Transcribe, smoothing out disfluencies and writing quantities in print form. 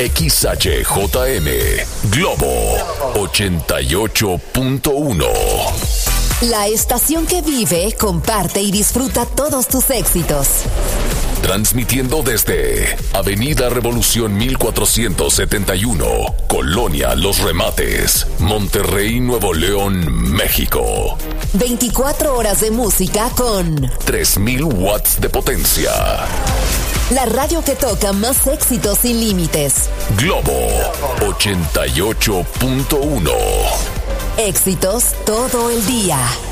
XHJM Globo 88.1. La estación que vive, comparte y disfruta todos tus éxitos. Transmitiendo desde Avenida Revolución 1471, Colonia Los Remates, Monterrey, Nuevo León, México. 24 horas de música con 3000 watts de potencia. La radio que toca más éxitos sin límites. Globo 88.1. Éxitos todo el día.